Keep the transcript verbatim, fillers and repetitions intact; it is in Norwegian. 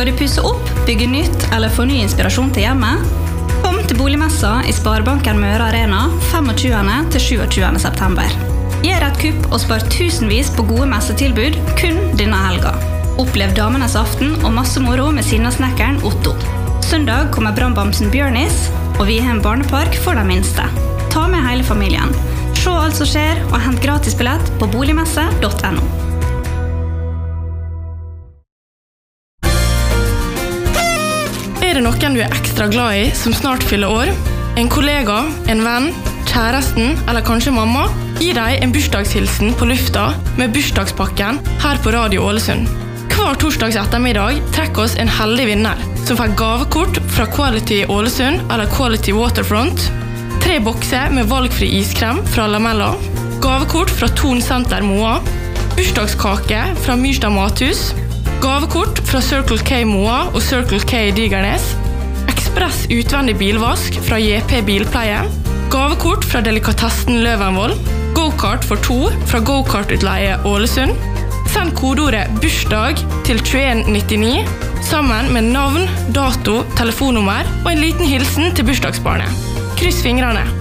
Skal du pusse opp, bygge nytt eller få ny inspirasjon til hjemmet? Kom til boligmessa i Sparebanken Møre Arena femogtjugende til sjuogtjugende september. Gjør et kupp og spar tusenvis på gode messetilbud kun denne helga. Opplev damenes aften og masse moro med sinnasnekkeren Otto. Søndag kommer brannbamsen Bjørnis, og vi har en barnepark for de minste. Ta med hele familien. Se alt som skjer, og hent gratis billett på boligmesse punktum no. Er det noen du er ekstra glad i som snart fyller år? En kollega, en venn, kjæresten eller kanskje mamma? Gi deg en bursdagshilsen på lufta med bursdagspakken her på Radio Ålesund. Hver torsdags ettermiddag trekker oss en heldig vinner som får gavekort fra Quality Ålesund eller Quality Waterfront, tre bokser med valgfri iskrem fra Lamella, gavekort fra Thon Center Moa, bursdagskake fra Myrstad Mathus, gavekort fra Circle K Moa og Circle K Digernes, ekspress utvendig bilvask fra J P Bilpleie, gavekort fra Delikatessen Løvenvoll, go-kart for to fra Go-kart-utleie Ålesund. Send kodeordet bursdag til tjueen nittini sammen med navn, dato, telefonnummer og en liten hilsen til bursdagsbarnet. Kryss fingrene!